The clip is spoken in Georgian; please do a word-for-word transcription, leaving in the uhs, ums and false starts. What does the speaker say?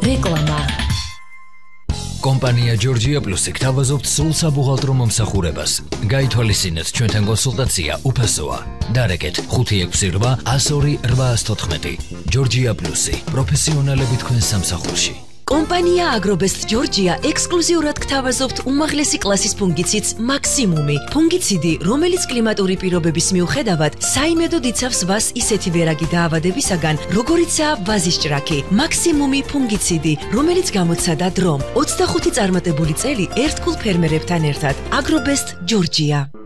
რეკლამა. კომპანია ჯორჯია პლუსი გთავაზობთ სულ საბუღალტრო მომსახურებას. გაითვალისწინეთ ჩვენთან კონსულტაცია უფასოა. დარეკეთ ხუთი ექვსი რვა ათას ორი რვაას თოთხმეტი. ჯორჯია პლუსი პროფესიონალები თქვენ სამსახურში. კომპანია აგრობესტ ჯორჯია ექსკლუზიურად გთავაზობთ უმაღლესი კლასის ფუნგიციდს მაქსიმუმი. ფუნგიციდი, რომელიც კლიმატური პირობების მიუხედავად საიმედოდ იცავს ვას ისეთი ვერაგი დაავადებისაგან, როგორიცაა ვაზის ჭრაქი. მაქსიმუმი ფუნგიციდი, რომელიც გამოცადა დრომ. ოცდახუთი წარმატებული წელი ერთგულ ფერმერებთან ერთად. აგრობესტ ჯორჯია.